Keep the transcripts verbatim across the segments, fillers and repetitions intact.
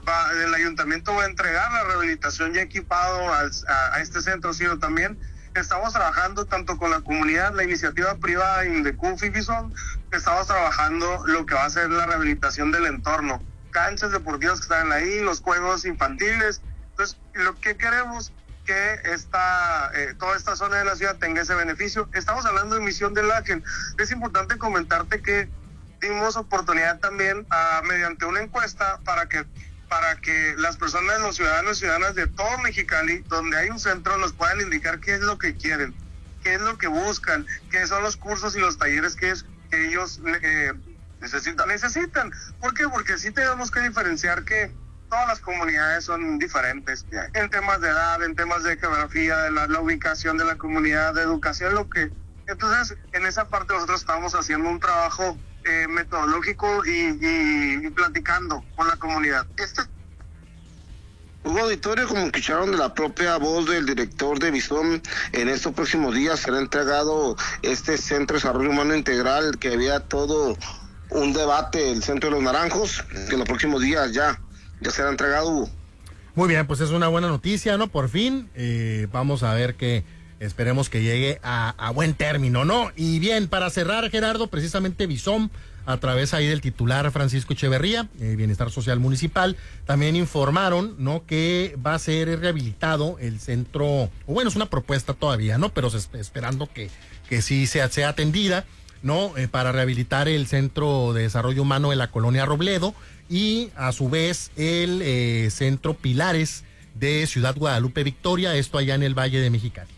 va, el ayuntamiento va a entregar la rehabilitación ya equipado al, a, a este centro, sino también estamos trabajando tanto con la comunidad, la iniciativa privada Indecu Fifison, estamos trabajando lo que va a ser la rehabilitación del entorno, canchas deportivas que están ahí, los juegos infantiles. Entonces, lo que queremos que esta, eh, toda esta zona de la ciudad tenga ese beneficio. Estamos hablando de Misión del Ángel. Es importante comentarte que dimos oportunidad también a, mediante una encuesta para que para que las personas, los ciudadanos y ciudadanas de todo Mexicali, donde hay un centro, nos puedan indicar qué es lo que quieren, qué es lo que buscan, qué son los cursos y los talleres que, es, que ellos eh, necesitan. necesitan. ¿Por qué? Porque sí tenemos que diferenciar que todas las comunidades son diferentes, en temas de edad, en temas de geografía, de la, la ubicación de la comunidad, de educación, lo que... Entonces, en esa parte nosotros estamos haciendo un trabajo eh, metodológico y, y, y platicando con la comunidad. Este... Hubo auditorio, como escucharon de la propia voz del director de Bison, en estos próximos días será entregado este Centro de Desarrollo Humano Integral, que había todo un debate, el Centro de los Naranjos, que en los próximos días ya, ya será entregado, Hugo. Muy bien, pues es una buena noticia, ¿no? Por fin, eh, vamos a ver que esperemos que llegue a, a buen término, ¿no? Y bien, para cerrar, Gerardo, precisamente Bison, a través ahí del titular Francisco Echeverría, eh, Bienestar Social Municipal, también informaron, ¿no?, que va a ser rehabilitado el centro, o bueno, es una propuesta todavía, ¿no?, pero se, esperando que, que sí sea, sea atendida, ¿no?, eh, para rehabilitar el Centro de Desarrollo Humano de la Colonia Robledo y a su vez el eh, Centro Pilares de Ciudad Guadalupe Victoria, esto allá en el Valle de Mexicali.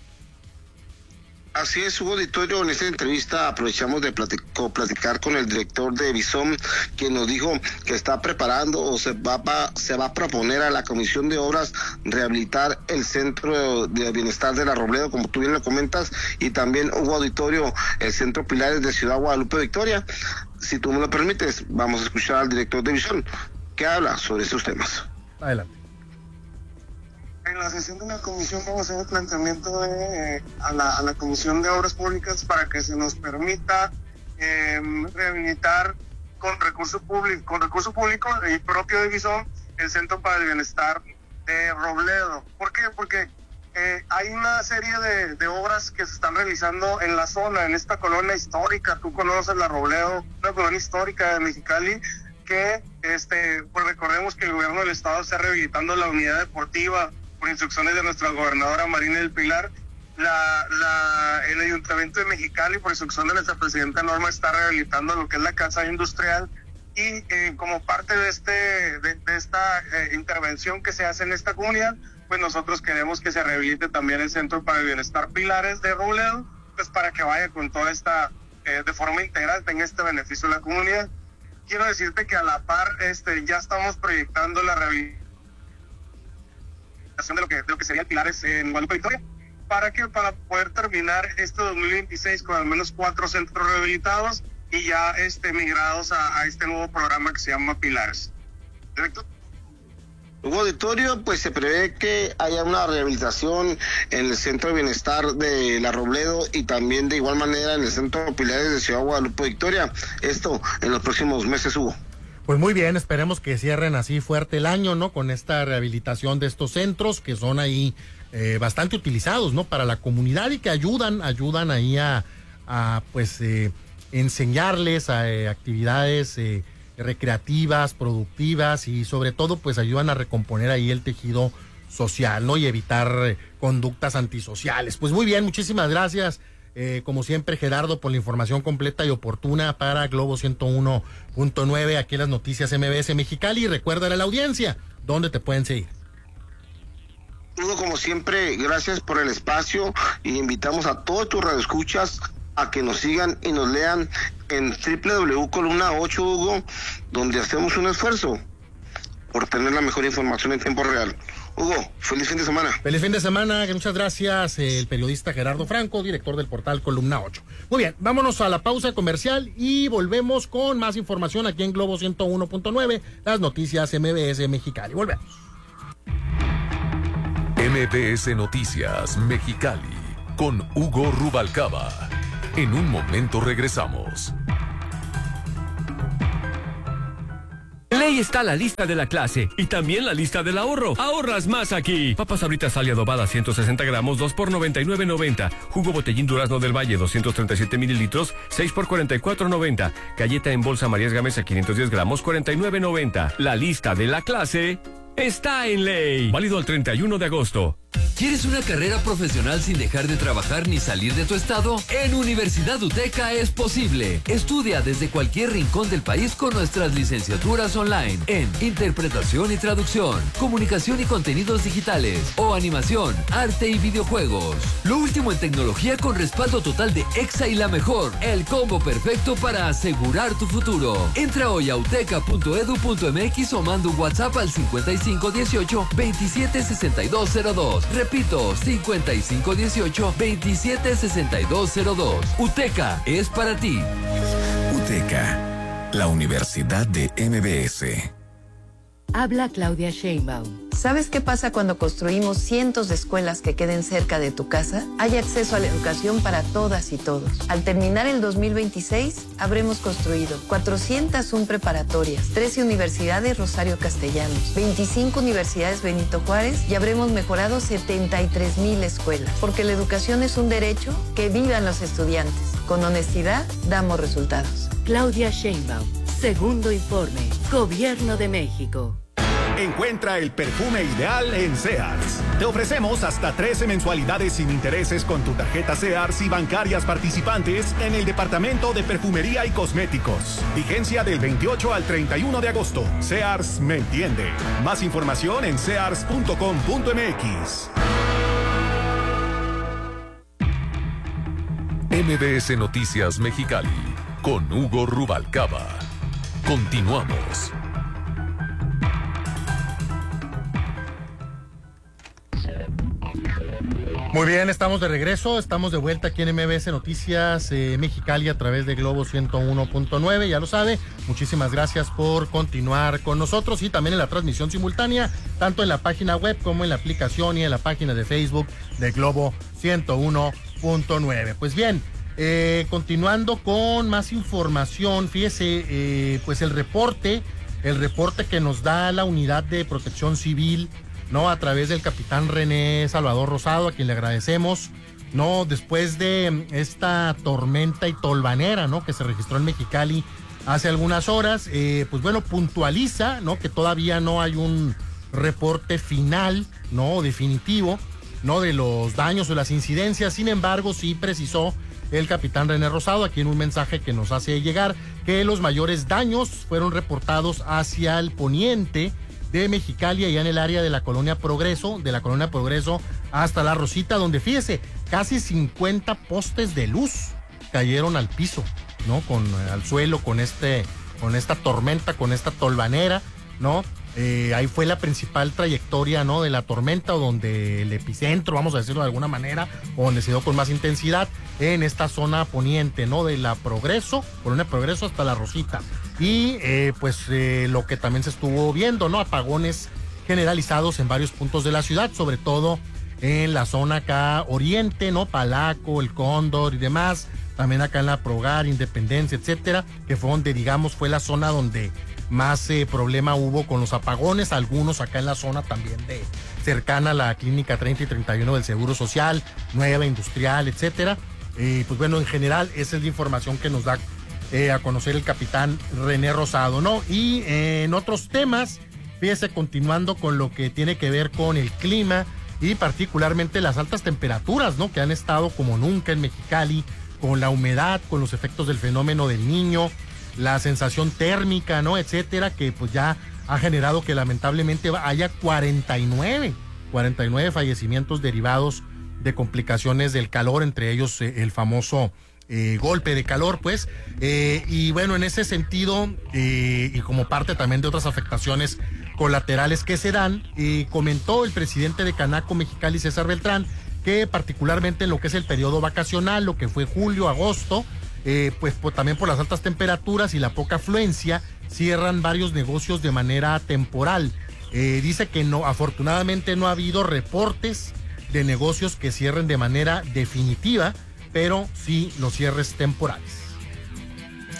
Así es, Hugo Auditorio, en esta entrevista aprovechamos de platico, platicar con el director de Bison, quien nos dijo que está preparando o se va, va, se va a proponer a la Comisión de Obras rehabilitar el Centro de Bienestar de la Robledo, como tú bien lo comentas, y también, Hugo Auditorio, el Centro Pilares de Ciudad Guadalupe Victoria. Si tú me lo permites, vamos a escuchar al director de Bison, que habla sobre estos temas. Adelante. En la sesión de la comisión vamos a hacer el planteamiento de, eh, a, la, a la Comisión de Obras Públicas para que se nos permita eh, rehabilitar con recurso público, con recurso público y propio de Bison el Centro para el Bienestar de Robledo. ¿Por qué? Porque eh, hay una serie de, de obras que se están realizando en la zona, en esta colonia histórica. Tú conoces la Robledo, una colonia histórica de Mexicali, que este, pues recordemos que el gobierno del estado está rehabilitando la unidad deportiva por instrucciones de nuestra gobernadora Marina del Pilar. La, la, el Ayuntamiento de Mexicali, por instrucción de nuestra presidenta Norma, está rehabilitando lo que es la casa industrial y eh, como parte de, este, de, de esta eh, intervención que se hace en esta comunidad, pues nosotros queremos que se rehabilite también el Centro para el Bienestar Pilares de Robledo, pues para que vaya con toda esta, eh, de forma integral, tenga este beneficio la comunidad. Quiero decirte que a la par este, ya estamos proyectando la rehabilitación de lo que, de lo que sería Pilares en Guadalupe Victoria, para que para poder terminar este dos mil veintiséis con al menos cuatro centros rehabilitados y ya este, migrados a, a este nuevo programa que se llama Pilares. ¿Directo? Hugo Auditorio, pues se prevé que haya una rehabilitación en el Centro de Bienestar de la Robledo y también de igual manera en el Centro Pilares de Ciudad Guadalupe Victoria, esto en los próximos meses, Hugo. Pues muy bien, esperemos que cierren así fuerte el año, ¿no? Con esta rehabilitación de estos centros que son ahí eh, bastante utilizados, ¿no? Para la comunidad y que ayudan, ayudan ahí a, a pues, eh, enseñarles a eh, actividades eh, recreativas, productivas y sobre todo, pues, ayudan a recomponer ahí el tejido social, ¿no? Y evitar eh, conductas antisociales. Pues muy bien, muchísimas gracias. Eh, como siempre, Gerardo, por la información completa y oportuna para Globo ciento uno punto nueve, aquí en las noticias M B S Mexicali. Y recuérdale a la audiencia dónde te pueden seguir. Hugo, como siempre, gracias por el espacio y invitamos a todos tus radioescuchas a que nos sigan y nos lean en doble u doble u doble u punto columna ocho, Hugo, donde hacemos un esfuerzo por tener la mejor información en tiempo real. Hugo, feliz fin de semana. Feliz fin de semana, muchas gracias, el periodista Gerardo Franco, director del portal Columna ocho. Muy bien, vámonos a la pausa comercial y volvemos con más información aquí en Globo ciento uno punto nueve, las noticias M B S Mexicali. Volvemos. M B S Noticias Mexicali con Hugo Rubalcaba. En un momento regresamos. Ley Ahí está la lista de la clase y también la lista del ahorro. Ahorras más aquí. Papas Sabritas Sal y adobada ciento sesenta gramos, dos por noventa y nueve noventa. Jugo Botellín Durazno del Valle doscientos treinta y siete mililitros, seis por cuarenta y cuatro noventa. Galleta en bolsa Marías Gamesa quinientos diez gramos, cuarenta y nueve noventa. La lista de la clase está en ley. Válido al treinta y uno de agosto. ¿Quieres una carrera profesional sin dejar de trabajar ni salir de tu estado? En Universidad UTECA es posible. Estudia desde cualquier rincón del país con nuestras licenciaturas online en Interpretación y Traducción, Comunicación y Contenidos Digitales o Animación, Arte y Videojuegos. Lo último en tecnología con respaldo total de EXA y la mejor. El combo perfecto para asegurar tu futuro. Entra hoy a uteca punto edu punto mx o manda un WhatsApp al cincuenta y cinco dieciocho veintisiete sesenta y dos cero dos. Repito, cincuenta y cinco dieciocho veintisiete sesenta y dos cero dos. UTECA es para ti. UTECA, la Universidad de M B S. Habla Claudia Sheinbaum. ¿Sabes qué pasa cuando construimos cientos de escuelas que queden cerca de tu casa? Hay acceso a la educación para todas y todos. Al terminar el dos mil veintiséis, habremos construido cuatrocientas una preparatorias, trece universidades Rosario Castellanos, veinticinco universidades Benito Juárez y habremos mejorado setenta y tres mil escuelas. Porque la educación es un derecho, que vivan los estudiantes. Con honestidad, damos resultados. Claudia Sheinbaum. Segundo informe. Gobierno de México. Encuentra el perfume ideal en Sears. Te ofrecemos hasta trece mensualidades sin intereses con tu tarjeta Sears y bancarias participantes en el departamento de perfumería y cosméticos. Vigencia del veintiocho al treinta y uno de agosto. Sears me entiende. Más información en sears punto com punto mx. M B S Noticias Mexicali con Hugo Rubalcaba. Continuamos. Muy bien, estamos de regreso, estamos de vuelta aquí en M B S Noticias eh, Mexicali a través de Globo ciento uno punto nueve, ya lo sabe. Muchísimas gracias por continuar con nosotros y también en la transmisión simultánea, tanto en la página web como en la aplicación y en la página de Facebook de Globo ciento uno punto nueve. Pues bien, eh, continuando con más información, fíjese, eh, pues el reporte, el reporte que nos da la Unidad de Protección Civil, ¿no? A través del capitán René Salvador Rosado, a quien le agradecemos, ¿no? Después de esta tormenta y tolvanera, ¿no? Que se registró en Mexicali hace algunas horas, eh, pues bueno, puntualiza, ¿no? Que todavía no hay un reporte final, ¿no? Definitivo, ¿no? De los daños o las incidencias. Sin embargo, sí precisó el capitán René Rosado, aquí en un mensaje que nos hace llegar, que los mayores daños fueron reportados hacia el poniente de Mexicali, allá en el área de la Colonia Progreso, de la Colonia Progreso hasta La Rosita, donde fíjese, casi cincuenta postes de luz cayeron al piso, ¿no? Con, eh, al suelo, con este, con esta tormenta, con esta tolvanera, ¿no? Eh, ahí fue la principal trayectoria, ¿no? De la tormenta, o donde el epicentro, vamos a decirlo de alguna manera, o donde se dio con más intensidad, en esta zona poniente, ¿no? De la Progreso, Colonia Progreso hasta La Rosita. Y eh, pues eh, lo que también se estuvo viendo, ¿no? Apagones generalizados en varios puntos de la ciudad, sobre todo en la zona acá oriente, ¿no? Palaco, El Cóndor y demás, también acá en la Progar, Independencia, etcétera, que fue donde, digamos, fue la zona donde más eh, problema hubo con los apagones, algunos acá en la zona también de cercana a la clínica treinta y treinta y uno del Seguro Social, Nueva Industrial, etcétera. Y eh, pues bueno, en general esa es la información que nos da eh, a conocer el capitán René Rosado, ¿no? Y eh, en otros temas, fíjese, continuando con lo que tiene que ver con el clima y particularmente las altas temperaturas, ¿no? Que han estado como nunca en Mexicali, con la humedad, con los efectos del fenómeno del Niño, la sensación térmica, ¿no? Etcétera, que pues ya ha generado que lamentablemente haya cuarenta y nueve fallecimientos derivados de complicaciones del calor, entre ellos eh, el famoso eh, golpe de calor, pues, eh, y bueno, en ese sentido, eh, y como parte también de otras afectaciones colaterales que se dan, eh, comentó el presidente de Canaco Mexicali, César Beltrán, que particularmente en lo que es el periodo vacacional, lo que fue julio, agosto, eh, pues, pues también por las altas temperaturas y la poca afluencia, cierran varios negocios de manera temporal. Eh, dice que no, afortunadamente no ha habido reportes de negocios que cierren de manera definitiva, pero sí los cierres temporales.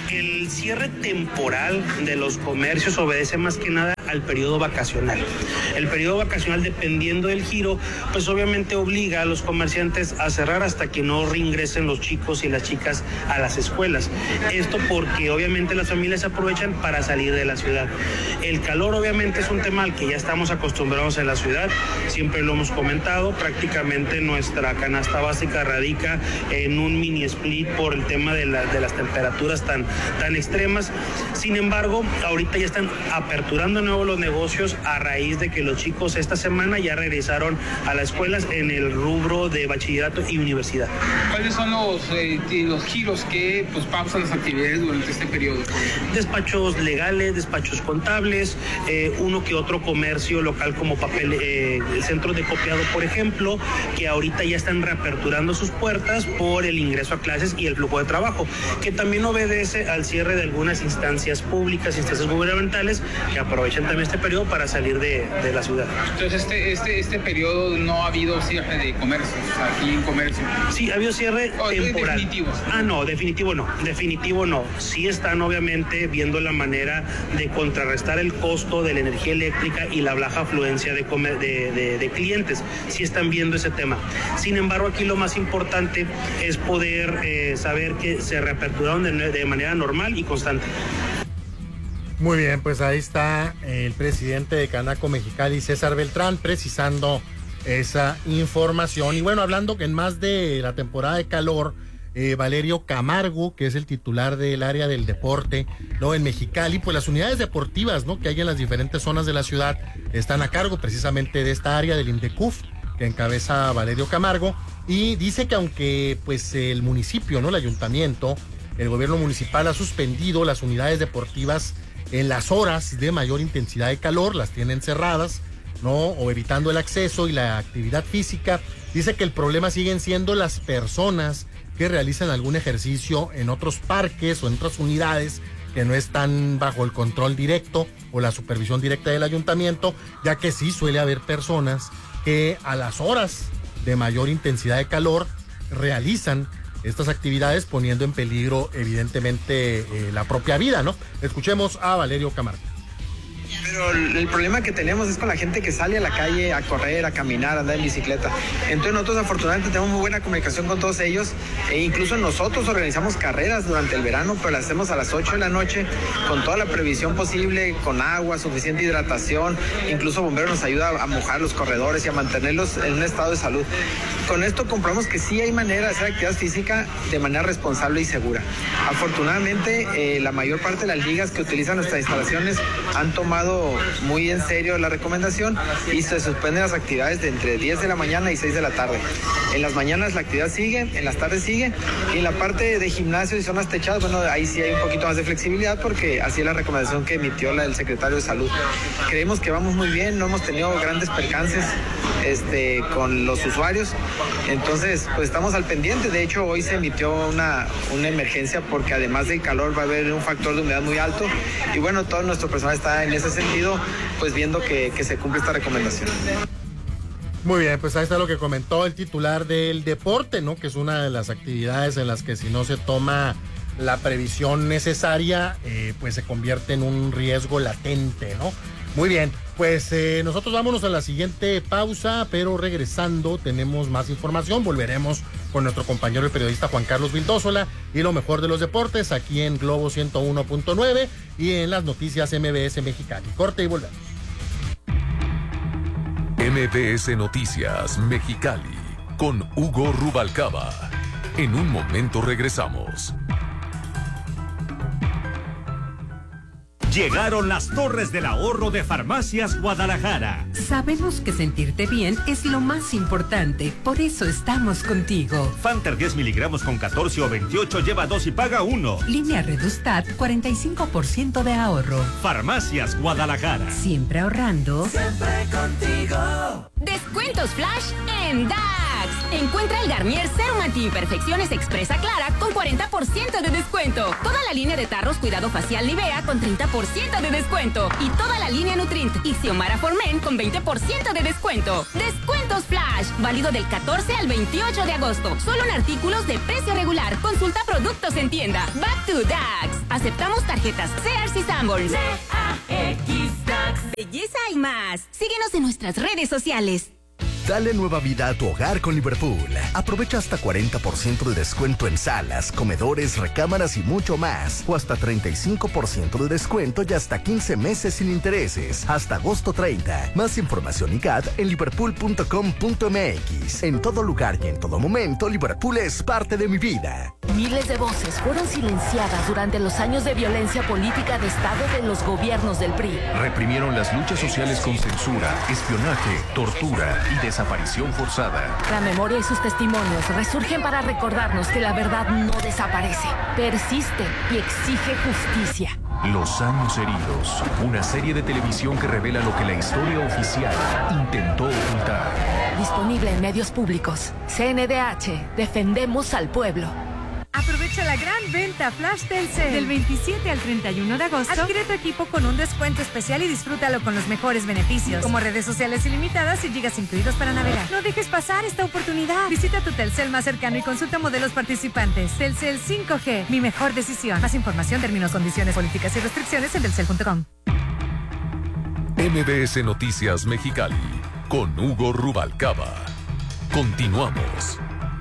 El cierre temporal de los comercios obedece más que nada al periodo vacacional. El periodo vacacional, dependiendo del giro, pues obviamente obliga a los comerciantes a cerrar hasta que no reingresen los chicos y las chicas a las escuelas. Esto porque obviamente las familias aprovechan para salir de la ciudad. El calor obviamente es un tema al que ya estamos acostumbrados en la ciudad, siempre lo hemos comentado, prácticamente nuestra canasta básica radica en un mini split por el tema de, la, de las temperaturas tan, tan extremas. Sin embargo, ahorita ya están aperturando nuevo los negocios a raíz de que los chicos esta semana ya regresaron a las escuelas en el rubro de bachillerato y universidad. ¿Cuáles son los, eh, los giros que pues, pausan las actividades durante este periodo? Despachos legales, despachos contables, eh, uno que otro comercio local como papel, eh, centros de copiado, por ejemplo, que ahorita ya están reaperturando sus puertas por el ingreso a clases y el flujo de trabajo, que también obedece al cierre de algunas instancias públicas, instancias gubernamentales, que aprovechan también este periodo para salir de, de la ciudad. Entonces, este, este, este periodo no ha habido cierre de comercios, aquí en comercio. Sí, ha habido cierre oh, temporal. Definitivo. Ah, no, definitivo no, definitivo no. Sí están obviamente viendo la manera de contrarrestar el costo de la energía eléctrica y la baja afluencia de, comer, de, de, de clientes. Sí están viendo ese tema. Sin embargo, aquí lo más importante es poder eh, saber que se reaperturaron de, de manera normal y constante. Muy bien, pues ahí está el presidente de Canaco Mexicali, César Beltrán, precisando esa información. Y bueno, hablando que en más de la temporada de calor, eh, Valerio Camargo, que es el titular del área del deporte, ¿no? En Mexicali, pues las unidades deportivas, ¿no? Que hay en las diferentes zonas de la ciudad están a cargo precisamente de esta área del INDECUF, que encabeza Valerio Camargo, y dice que aunque pues el municipio, ¿no? El ayuntamiento, el gobierno municipal ha suspendido las unidades deportivas en las horas de mayor intensidad de calor, las tienen cerradas, ¿no? O evitando el acceso y la actividad física. Dice que el problema siguen siendo las personas que realizan algún ejercicio en otros parques o en otras unidades que no están bajo el control directo o la supervisión directa del ayuntamiento, ya que sí suele haber personas que a las horas de mayor intensidad de calor realizan estas actividades poniendo en peligro evidentemente eh, la propia vida, ¿no? Escuchemos a Valerio Camargo. Pero el problema que tenemos es con la gente que sale a la calle a correr, a caminar, a andar en bicicleta. Entonces nosotros afortunadamente tenemos muy buena comunicación con todos ellos e incluso nosotros organizamos carreras durante el verano, pero las hacemos a las ocho de la noche con toda la previsión posible, con agua, suficiente hidratación. Incluso Bomberos nos ayuda a mojar los corredores y a mantenerlos en un estado de salud. Con esto comprobamos que sí hay manera de hacer actividad física de manera responsable y segura. Afortunadamente, eh, la mayor parte de las ligas que utilizan nuestras instalaciones han tomado muy en serio la recomendación y se suspenden las actividades de entre diez de la mañana y seis de la tarde. En las mañanas la actividad sigue, en las tardes sigue, y en la parte de gimnasios y zonas techadas, bueno, ahí sí hay un poquito más de flexibilidad porque así es la recomendación que emitió la del secretario de Salud. Creemos que vamos muy bien, no hemos tenido grandes percances este, con los usuarios, entonces pues estamos al pendiente. De hecho, hoy se emitió una, una emergencia porque además del calor va a haber un factor de humedad muy alto y bueno, todo nuestro personal está en ese sentido, pues viendo que, que se cumple esta recomendación. Muy bien, pues ahí está lo que comentó el titular del deporte, ¿no? Que es una de las actividades en las que si no se toma la previsión necesaria, eh, pues se convierte en un riesgo latente, ¿no? Muy bien, pues eh, nosotros vámonos a la siguiente pausa, pero regresando tenemos más información, volveremos con nuestro compañero y periodista Juan Carlos Vildósola y lo mejor de los deportes aquí en Globo ciento uno punto nueve y en las noticias M B S Mexicali. Corte y volvemos. M B S Noticias Mexicali con Hugo Rubalcaba. En un momento regresamos. Llegaron las torres del ahorro de Farmacias Guadalajara. Sabemos que sentirte bien es lo más importante, por eso estamos contigo. Fanter diez miligramos con catorce o veintiocho lleva dos y paga uno. Línea Redustat, cuarenta y cinco por ciento de ahorro. Farmacias Guadalajara. Siempre ahorrando. Siempre contigo. Descuentos flash en D A X. Encuentra el Garnier Serum Anti-Imperfecciones Expresa Clara con cuarenta por ciento de descuento. Toda la línea de tarros Cuidado Facial Nivea con treinta por ciento de descuento. Y toda la línea Nutrint y Xiomara for Men con veinte por ciento de descuento. Descuentos flash. Válido del catorce al veintiocho de agosto. Solo en artículos de precio regular. Consulta productos en tienda. Back to D A X. Aceptamos tarjetas Sears y Sanborns. C A X Dax. Belleza y más. Síguenos en nuestras redes sociales. Dale nueva vida a tu hogar con Liverpool. Aprovecha hasta cuarenta por ciento de descuento en salas, comedores, recámaras y mucho más. O hasta treinta y cinco por ciento de descuento y hasta quince meses sin intereses. Hasta agosto treinta. Más información y C A D en liverpool punto com punto m x. En todo lugar y en todo momento, Liverpool es parte de mi vida. Miles de voces fueron silenciadas durante los años de violencia política de Estado de los gobiernos del P R I. Reprimieron las luchas sociales con censura, espionaje, tortura y desaparición. Desaparición forzada. La memoria y sus testimonios resurgen para recordarnos que la verdad no desaparece, persiste y exige justicia. Los años heridos. Una serie de televisión que revela lo que la historia oficial intentó ocultar. Disponible en medios públicos. C N D H. Defendemos al pueblo. Aprovecha la gran venta Flash Telcel. Del veintisiete al treinta y uno de agosto, adquiere tu equipo con un descuento especial y disfrútalo con los mejores beneficios, como redes sociales ilimitadas y gigas incluidos para navegar. No dejes pasar esta oportunidad. Visita tu Telcel más cercano y consulta modelos participantes. Telcel cinco G, mi mejor decisión. Más información, términos, condiciones, políticas y restricciones en telcel punto com. M B S Noticias Mexicali, con Hugo Rubalcaba. Continuamos.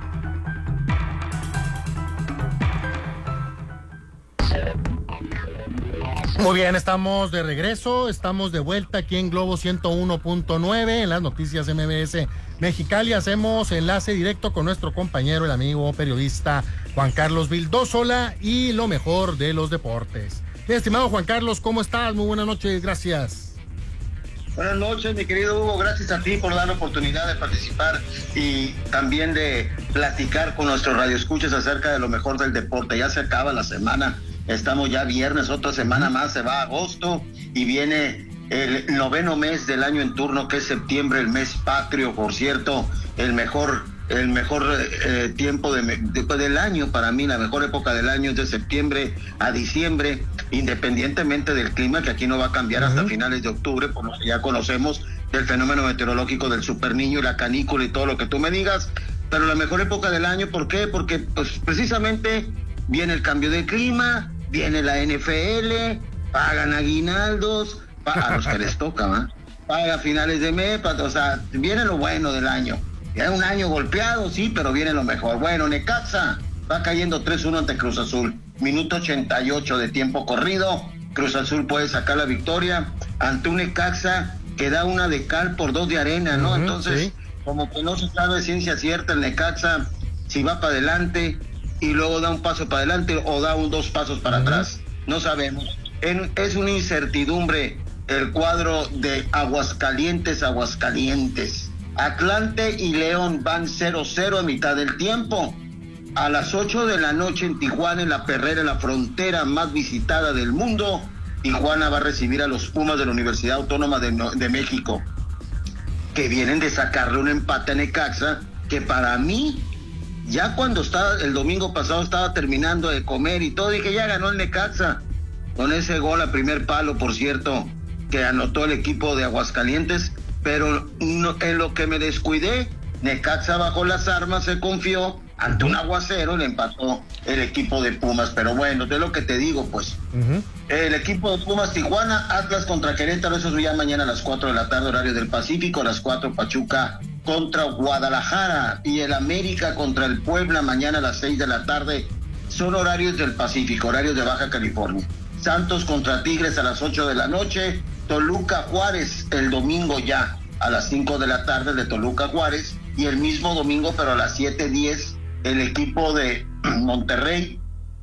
Muy bien, estamos de regreso, estamos de vuelta aquí en Globo ciento uno punto nueve, en las noticias M B S Mexicali. Hacemos enlace directo con nuestro compañero, el amigo periodista Juan Carlos Vildósola y lo mejor de los deportes. Bien, estimado Juan Carlos, ¿cómo estás? Muy buenas noches, gracias. Buenas noches, mi querido Hugo, gracias a ti por dar la oportunidad de participar y también de platicar con nuestros radioescuchas acerca de lo mejor del deporte. Ya se acaba la semana. Estamos ya viernes, otra semana más, se va a agosto y viene el noveno mes del año en turno, que es septiembre, el mes patrio, por cierto, el mejor el mejor eh, tiempo de, de, del año para mí, la mejor época del año es de septiembre a diciembre, independientemente del clima, que aquí no va a cambiar uh-huh. hasta finales de octubre, por lo que ya conocemos del fenómeno meteorológico del superniño y la canícula y todo lo que tú me digas, pero la mejor época del año, ¿por qué? Porque pues precisamente viene el cambio de clima, viene la N F L, pagan aguinaldos, a los que les toca, ¿va? Paga finales de mes, o sea, viene lo bueno del año. Ya un año golpeado, sí, pero viene lo mejor. Bueno, Necaxa va cayendo tres uno ante Cruz Azul. Minuto ochenta y ocho de tiempo corrido. Cruz Azul puede sacar la victoria ante un Necaxa que da una de cal por dos de arena, ¿no? Uh-huh, Entonces, sí. como que no se sabe ciencia cierta el Necaxa si va para adelante y luego da un paso para adelante o da un dos pasos para uh-huh. atrás. No sabemos. En, es una incertidumbre el cuadro de Aguascalientes, Aguascalientes. Atlante y León van cero cero a mitad del tiempo. A las ocho de la noche en Tijuana, en la perrera, en la frontera más visitada del mundo, Tijuana va a recibir a los Pumas de la Universidad Autónoma de, de México, que vienen de sacarle un empate a Necaxa, que para mí, ya cuando estaba el domingo pasado estaba terminando de comer y todo, dije, ya ganó el Necaxa, con ese gol a primer palo, por cierto, que anotó el equipo de Aguascalientes, pero no, en lo que me descuidé, Necaxa bajó las armas, se confió, ante un aguacero le empató el equipo de Pumas, pero bueno, de lo que te digo, pues. Uh-huh. El equipo de Pumas Tijuana, Atlas contra Querétaro, eso es ya mañana a las cuatro de la tarde, horario del Pacífico, a las cuatro Pachuca contra Guadalajara, y el América contra el Puebla mañana a las seis de la tarde, son horarios del Pacífico, horarios de Baja California. Santos contra Tigres a las ocho de la noche, Toluca Juárez el domingo ya a las cinco de la tarde de Toluca Juárez, y el mismo domingo pero a las siete diez el equipo de Monterrey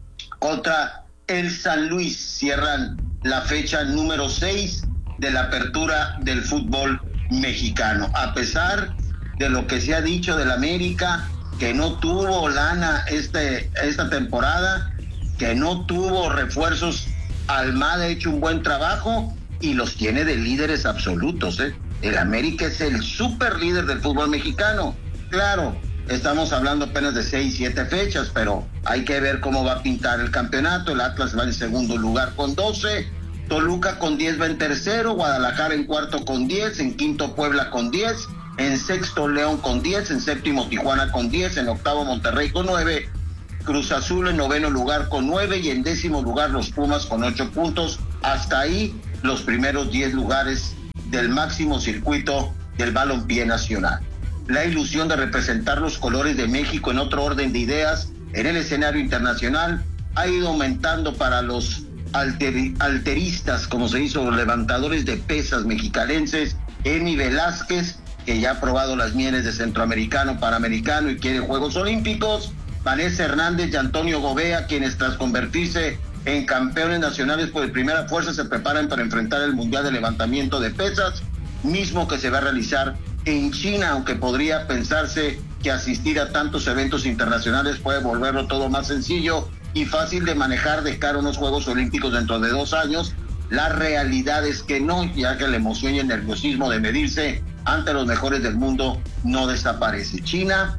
contra el San Luis. Cierran la fecha número seis de la apertura del fútbol mexicano, a pesar de lo que se ha dicho del América, que no tuvo lana este, esta temporada, que no tuvo refuerzos. Almada ha hecho un buen trabajo y los tiene de líderes absolutos, ¿eh? El América es el super líder del fútbol mexicano. Claro, estamos hablando apenas de seis, siete fechas, pero hay que ver cómo va a pintar el campeonato. El Atlas va en segundo lugar con doce, Toluca con diez va en tercero, Guadalajara en cuarto con diez, en quinto Puebla con diez, en sexto León con diez, en séptimo Tijuana con diez, en octavo Monterrey con nueve, Cruz Azul en noveno lugar con nueve y en décimo lugar los Pumas con ocho puntos. Hasta ahí los primeros diez lugares del máximo circuito del balompié nacional. La ilusión de representar los colores de México en otro orden de ideas en el escenario internacional ha ido aumentando para los alter, alteristas, como se hizo, los levantadores de pesas mexicalenses. Emi Velázquez, que ya ha probado las mieles de centroamericano, panamericano y quiere Juegos Olímpicos. Vanessa Hernández y Antonio Gobea, quienes tras convertirse en campeones nacionales por primera fuerza se preparan para enfrentar el Mundial de Levantamiento de Pesas, mismo que se va a realizar en China, aunque podría pensarse que asistir a tantos eventos internacionales puede volverlo todo más sencillo y fácil de manejar de cara a unos Juegos Olímpicos dentro de dos años. La realidad es que no, ya que la emoción y el nerviosismo de medirse ante los mejores del mundo no desaparece. China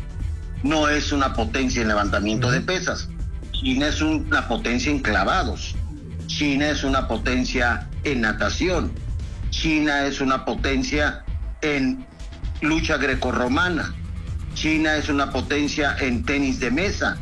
no es una potencia en levantamiento de pesas. China es una potencia en clavados. China es una potencia en natación. China es una potencia en lucha grecorromana. China es una potencia en tenis de mesa.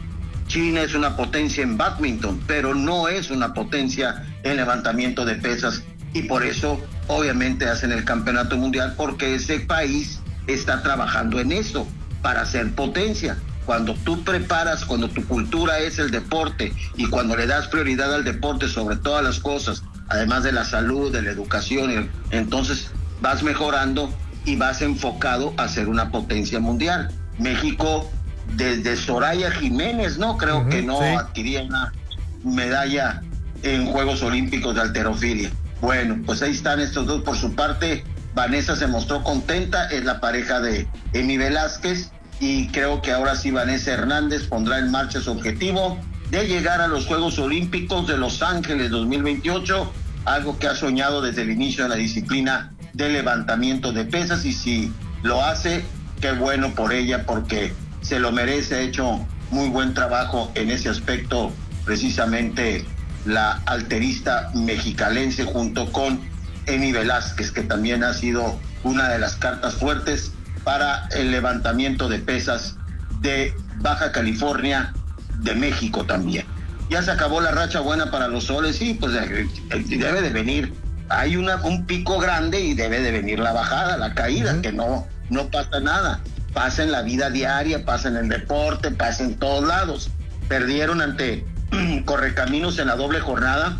China es una potencia en bádminton, pero no es una potencia en levantamiento de pesas. Y por eso, obviamente, hacen el campeonato mundial, porque ese país está trabajando en eso, para ser potencia. Cuando tú preparas, cuando tu cultura es el deporte y cuando le das prioridad al deporte sobre todas las cosas, además de la salud, de la educación, entonces vas mejorando y vas enfocado a ser una potencia mundial. México, desde Soraya Jiménez, ¿no? Creo uh-huh, que no sí. adquiría una medalla en Juegos Olímpicos de halterofilia. Bueno, pues ahí están estos dos por su parte. Vanessa se mostró contenta, es la pareja de Emi Velázquez, y creo que ahora sí Vanessa Hernández pondrá en marcha su objetivo de llegar a los Juegos Olímpicos de Los Ángeles dos mil veintiocho, algo que ha soñado desde el inicio de la disciplina de levantamiento de pesas, y si lo hace, qué bueno por ella, porque se lo merece, ha hecho muy buen trabajo en ese aspecto, precisamente la halterista mexicalense junto con Emi Velázquez, que también ha sido una de las cartas fuertes para el levantamiento de pesas de Baja California, de México también. Ya se acabó la racha buena para los soles, sí, pues debe de venir, hay una, un pico grande y debe de venir la bajada, la caída, uh-huh. que no, no pasa nada, pasa en la vida diaria, pasa en el deporte, pasa en todos lados. Perdieron ante Correcaminos en la doble jornada,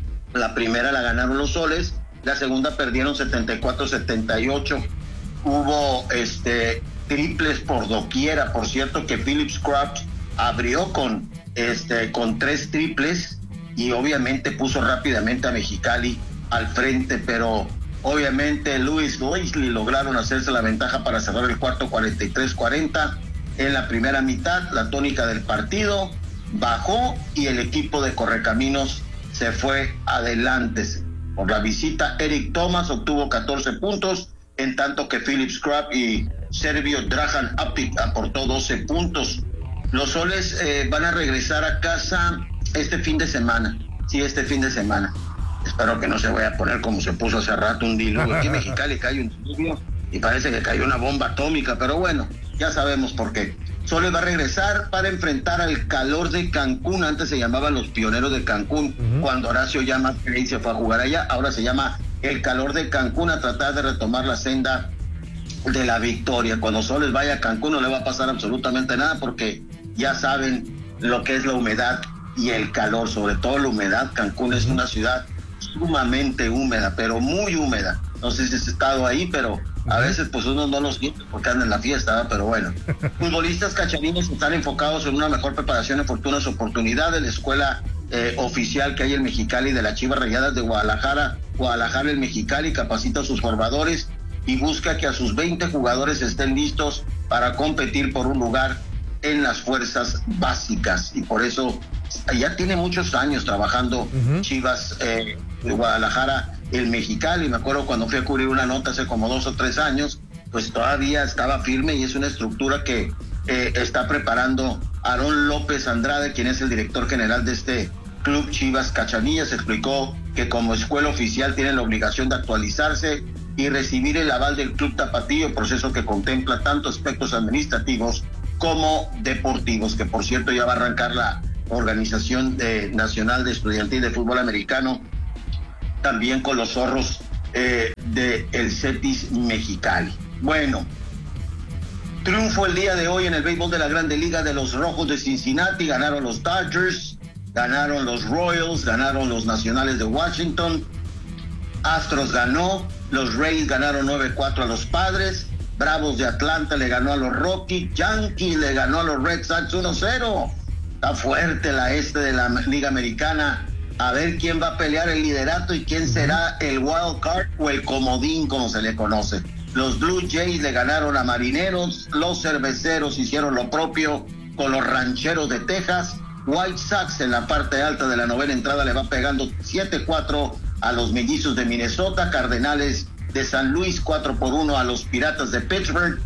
la primera la ganaron los soles, la segunda perdieron setenta y cuatro a setenta y ocho. Hubo este triples por doquiera, por cierto que Phillips Crabs abrió con este con tres triples y obviamente puso rápidamente a Mexicali al frente, pero obviamente Luis Leslie lograron hacerse la ventaja para cerrar el cuarto cuarenta y tres cuarenta. En la primera mitad la tónica del partido bajó y el equipo de Correcaminos se fue adelante. Por la visita, Eric Thomas obtuvo catorce puntos, en tanto que Phillips Crab y Servio Dragan Aptic aportó doce puntos. Los soles eh, van a regresar a casa este fin de semana, sí, este fin de semana. Espero que no se vaya a poner como se puso hace rato un diluvio. Aquí en Mexicali cae un diluvio y parece que cayó una bomba atómica, pero bueno, ya sabemos por qué. Soles va a regresar para enfrentar al calor de Cancún. Antes se llamaban los Pioneros de Cancún, uh-huh. cuando Horacio Llama se fue a jugar allá. Ahora se llama el calor de Cancún, a tratar de retomar la senda de la victoria. Cuando Soles vaya a Cancún no le va a pasar absolutamente nada, porque ya saben lo que es la humedad y el calor, sobre todo la humedad. Cancún uh-huh. es una ciudad sumamente húmeda, pero muy húmeda. No sé si has estado ahí, pero a veces pues uno no los siente porque anda en la fiesta, ¿no? Pero bueno. Futbolistas cacharines están enfocados en una mejor preparación en futuras oportunidades. La escuela eh, oficial que hay en Mexicali de las Chivas Rayadas de Guadalajara, Guadalajara el Mexicali, capacita a sus formadores y busca que a sus veinte jugadores estén listos para competir por un lugar en las fuerzas básicas, y por eso ya tiene muchos años trabajando uh-huh. Chivas eh, de Guadalajara el Mexicali. Me acuerdo cuando fui a cubrir una nota hace como dos o tres años, pues todavía estaba firme, y es una estructura que eh, está preparando Aarón López Andrade, quien es el director general de este club Chivas Cachanillas. Explicó que como escuela oficial tienen la obligación de actualizarse y recibir el aval del Club Tapatío, proceso que contempla tanto aspectos administrativos como deportivos, que por cierto ya va a arrancar la Organización de, Nacional de Estudiantil de Fútbol Americano, también con los zorros eh, de el Cetis Mexicali. Bueno, triunfo el día de hoy en el béisbol de la Grande Liga de los Rojos de Cincinnati. Ganaron los Dodgers, ganaron los Royals, ganaron los Nacionales de Washington, Astros ganó, los Rays ganaron nueve cuatro a los Padres, Bravos de Atlanta le ganó a los Rockies, Yankees le ganó a los Red Sox uno cero. Está fuerte la este de la Liga Americana. A ver quién va a pelear el liderato y quién será el wild card o el comodín, como se le conoce. Los Blue Jays le ganaron a Marineros, los Cerveceros hicieron lo propio con los Rancheros de Texas. White Sox en la parte alta de la novena entrada le va pegando siete cuatro a los Mellizos de Minnesota. Cardenales de San Luis cuatro por uno a los Piratas de Pittsburgh.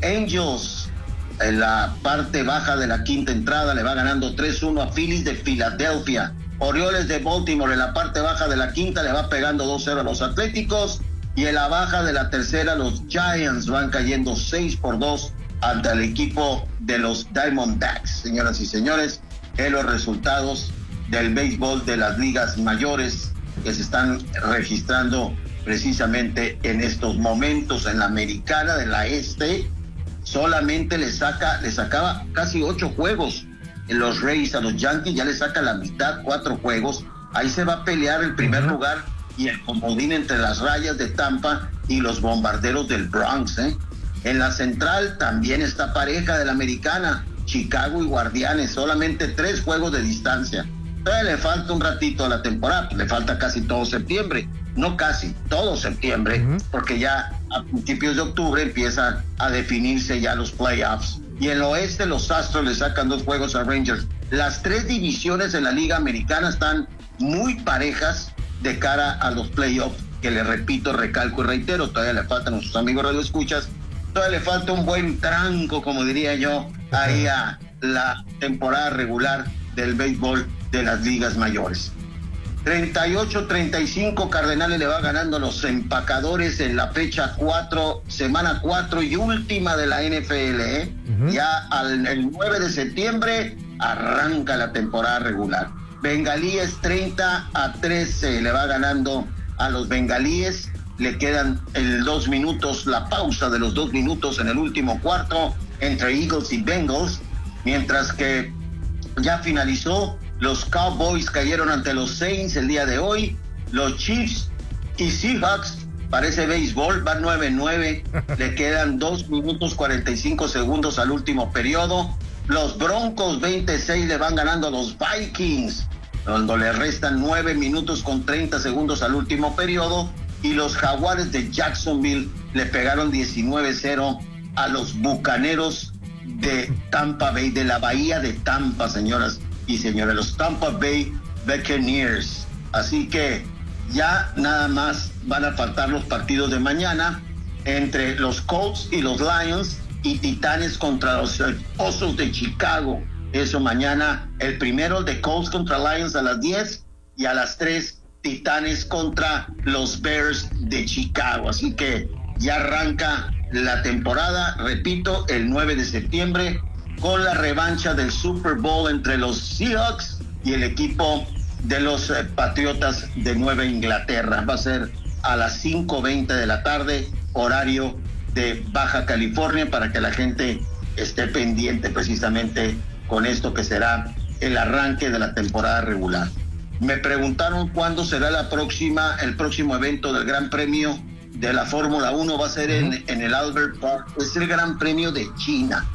Angels en la parte baja de la quinta entrada le va ganando tres uno a Phillies de Filadelfia. Orioles de Baltimore en la parte baja de la quinta le va pegando dos cero a los Atléticos, y en la baja de la tercera los Giants van cayendo seis por dos ante el equipo de los Diamondbacks. Señoras y señores, en los resultados del béisbol de las ligas mayores que se están registrando precisamente en estos momentos. En la Americana de la Este solamente le saca, le sacaba casi ocho juegos en los Rays a los Yankees, ya le saca la mitad, cuatro juegos. Ahí se va a pelear el primer uh-huh. lugar y el comodín entre las Rayas de Tampa y los Bombarderos del Bronx, ¿eh? En la Central también está pareja de la Americana, Chicago y Guardianes, solamente tres juegos de distancia. Todavía le falta un ratito a la temporada, le falta casi todo septiembre, no casi, todo septiembre, uh-huh. porque ya a principios de octubre empiezan a definirse ya los playoffs. Y en el oeste los Astros le sacan dos juegos a Rangers. Las tres divisiones en la Liga Americana están muy parejas de cara a los playoffs, que le repito, recalco y reitero, todavía le faltan a nuestros amigos radioescuchas, todavía le falta un buen tranco, como diría yo, ahí a la temporada regular del béisbol de las ligas mayores. treinta y ocho treinta y cinco Cardenales le va ganando a los Empacadores en la fecha cuatro, semana cuatro y última de la N F L, ¿eh? Uh-huh. Ya al, el nueve de septiembre arranca la temporada regular. Bengalíes treinta a trece le va ganando a los Bengalíes. Le quedan el dos minutos, la pausa de los dos minutos en el último cuarto entre Eagles y Bengals, mientras que ya finalizó. Los Cowboys cayeron ante los Saints el día de hoy. Los Chiefs y Seahawks, parece béisbol, van nueve nueve. Le quedan dos minutos cuarenta y cinco segundos al último periodo. Los Broncos veintiséis le van ganando a los Vikings, cuando le restan nueve minutos con treinta segundos al último periodo. Y los Jaguares de Jacksonville le pegaron diecinueve cero a los Bucaneros de Tampa Bay, de la Bahía de Tampa, señoras y señores, los Tampa Bay Buccaneers. Así que ya nada más van a faltar los partidos de mañana entre los Colts y los Lions, y Titanes contra los Osos de Chicago. Eso mañana, el primero de Colts contra Lions a las diez, y a las tres Titanes contra los Bears de Chicago. Así que ya arranca la temporada, repito, el nueve de septiembre, con la revancha del Super Bowl entre los Seahawks y el equipo de los eh, Patriotas de Nueva Inglaterra. Va a ser a las cinco veinte de la tarde, horario de Baja California, para que la gente esté pendiente precisamente con esto que será el arranque de la temporada regular. Me preguntaron cuándo será la próxima, el próximo evento del Gran Premio de la Fórmula uno. Va a ser en, en el Albert Park. Es el Gran Premio de China.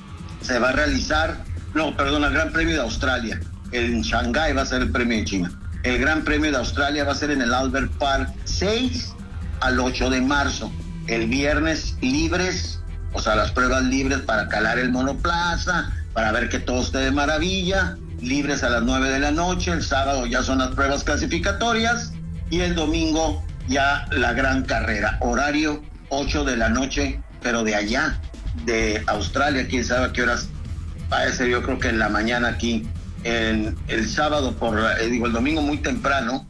Se va a realizar, no, perdón, el Gran Premio de Australia. En Shanghái va a ser el premio de China. El Gran Premio de Australia va a ser en el Albert Park seis al ocho de marzo. El viernes libres, o sea, las pruebas libres para calar el monoplaza, para ver que todo esté de maravilla, libres a las nueve de la noche. El sábado ya son las pruebas clasificatorias, y el domingo ya la gran carrera. Horario ocho de la noche, pero de allá, de Australia, quién sabe a qué horas va a ser. Yo creo que en la mañana aquí, en el sábado por, eh, digo, el domingo muy temprano,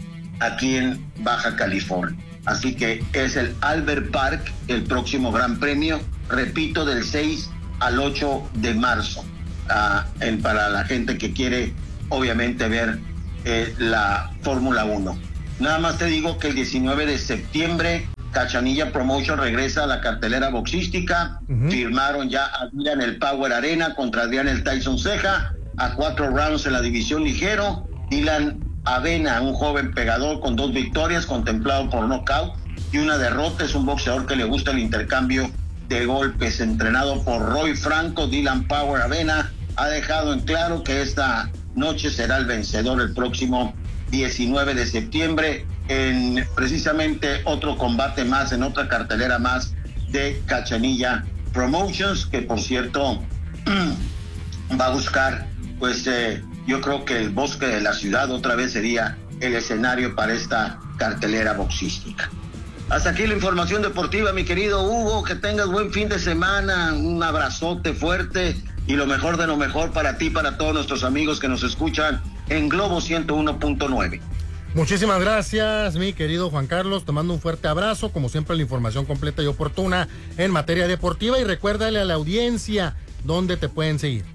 aquí en Baja California. Así que es el Albert Park, el próximo Gran Premio, repito, del seis al ocho de marzo, uh, en, para la gente que quiere obviamente ver eh, la Fórmula uno. Nada más te digo que el diecinueve de septiembre Cachanilla Promotion regresa a la cartelera boxística. Uh-huh. Firmaron ya a Dylan el Power Arena contra Adrián el Tyson Ceja a cuatro rounds en la división ligero. Dylan Avena, un joven pegador con dos victorias, contemplado por nocaut y una derrota, es un boxeador que le gusta el intercambio de golpes. Entrenado por Roy Franco, Dylan Power Avena ha dejado en claro que esta noche será el vencedor el próximo diecinueve de septiembre en precisamente otro combate más, en otra cartelera más de Cachanilla Promotions, que por cierto va a buscar, pues eh, yo creo que el bosque de la ciudad otra vez sería el escenario para esta cartelera boxística. Hasta aquí la información deportiva, mi querido Hugo, que tengas buen fin de semana, un abrazote fuerte y lo mejor de lo mejor para ti, para todos nuestros amigos que nos escuchan en Globo ciento uno punto nueve. Muchísimas gracias, mi querido Juan Carlos. Te mando un fuerte abrazo. Como siempre, la información completa y oportuna en materia deportiva. Y recuérdale a la audiencia dónde te pueden seguir.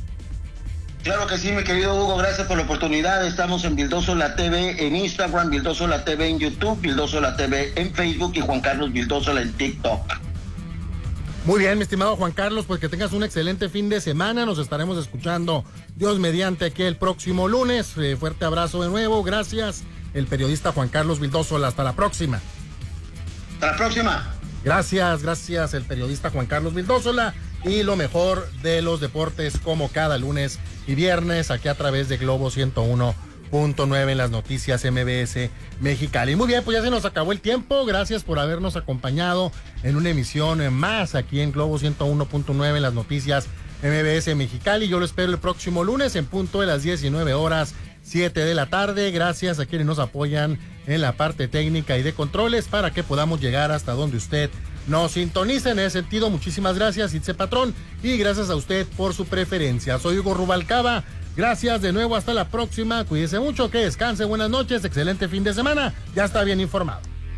Claro que sí, mi querido Hugo. Gracias por la oportunidad. Estamos en Vildosola T V en Instagram, Vildosola T V en YouTube, Vildosola T V en Facebook y Juan Carlos Vildosola en TikTok. Muy bien, mi estimado Juan Carlos, pues que tengas un excelente fin de semana. Nos estaremos escuchando, Dios mediante, aquí el próximo lunes. Eh, fuerte abrazo de nuevo. Gracias, el periodista Juan Carlos Vildosola. Hasta la próxima. Hasta la próxima. Gracias, gracias, el periodista Juan Carlos Vildosola. Y lo mejor de los deportes, como cada lunes y viernes, aquí a través de Globo ciento uno punto nueve en las noticias M B S Mexicali. Muy bien, pues ya se nos acabó el tiempo. Gracias por habernos acompañado en una emisión más aquí en Globo ciento uno punto nueve en las noticias M B S Mexicali. Yo lo espero el próximo lunes en punto de las diecinueve horas, siete de la tarde. Gracias a quienes nos apoyan en la parte técnica y de controles para que podamos llegar hasta donde usted nos sintonice. En ese sentido, muchísimas gracias, Itze Patrón, y gracias a usted por su preferencia. Soy Hugo Rubalcaba. Gracias de nuevo, hasta la próxima. Cuídese mucho, que descanse, buenas noches, excelente fin de semana. Ya está bien informado.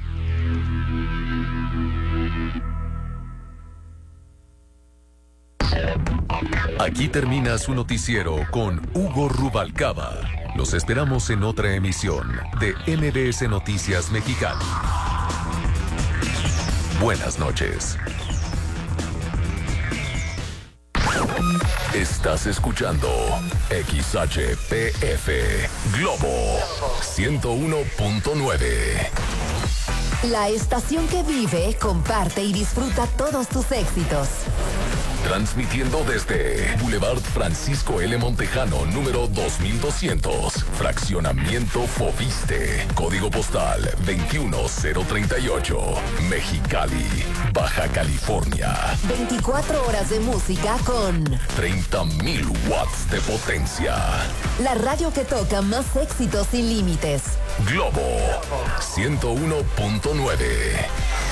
Aquí termina su noticiero con Hugo Rubalcaba. Los esperamos en otra emisión de M B S Noticias Mexicali. Buenas noches. Estás escuchando X H P F Globo ciento uno punto nueve. La estación que vive, comparte y disfruta todos tus éxitos. Transmitiendo desde Boulevard Francisco L. Montejano, número dos mil doscientos, Fraccionamiento Foviste, Código Postal veintiuno cero treinta y ocho, Mexicali, Baja California. veinticuatro horas de música con treinta mil watts de potencia. La radio que toca más éxitos sin límites. Globo ciento uno punto nueve.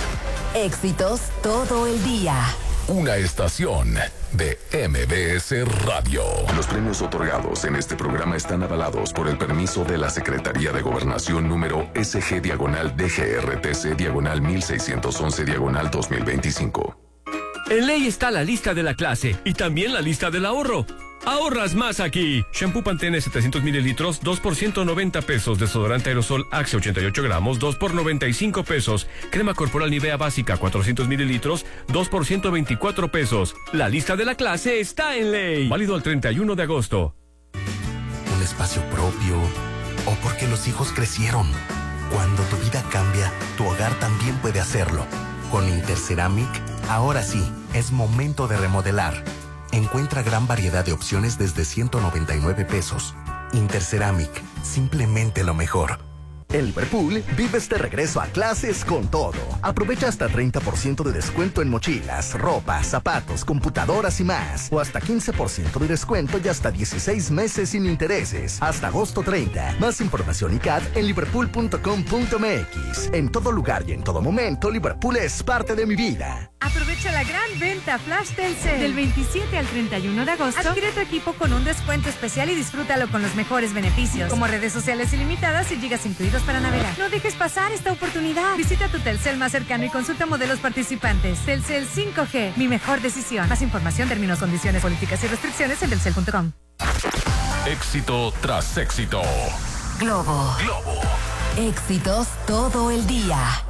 Éxitos todo el día. Una estación de M B S Radio. Los premios otorgados en este programa están avalados por el permiso de la Secretaría de Gobernación número S G diagonal D G R T C diagonal mil seiscientos once diagonal dos mil veinticinco. En ley está la lista de la clase y también la lista del ahorro. Ahorras más aquí. Shampoo Pantene setecientos mililitros, dos por ciento noventa pesos. Desodorante aerosol Axe ochenta y ocho gramos, dos por noventa y cinco pesos. Crema corporal Nivea básica cuatrocientos mililitros, dos por ciento veinticuatro pesos. La lista de la clase está en ley. Válido al treinta y uno de agosto. Un espacio propio o porque los hijos crecieron. Cuando tu vida cambia, tu hogar también puede hacerlo. Con Interceramic, ahora sí, es momento de remodelar. Encuentra gran variedad de opciones desde ciento noventa y nueve pesos. Interceramic, simplemente lo mejor. En Liverpool, vives de regreso a clases con todo. Aprovecha hasta treinta por ciento de descuento en mochilas, ropa, zapatos, computadoras y más. O hasta quince por ciento de descuento y hasta dieciséis meses sin intereses. Hasta agosto treinta. Más información y C A D en liverpool punto com punto m x. En todo lugar y en todo momento, Liverpool es parte de mi vida. Aprovecha la gran venta Flash Telcel. Del veintisiete al treinta y uno de agosto, adquiere tu equipo con un descuento especial y disfrútalo con los mejores beneficios, como redes sociales ilimitadas y gigas incluidos incluidos para navegar. No dejes pasar esta oportunidad. Visita tu Telcel más cercano y consulta modelos participantes. Telcel cinco G, mi mejor decisión. Más información, términos, condiciones, políticas y restricciones en telcel punto com. Éxito tras éxito. Globo. Globo. Éxitos todo el día.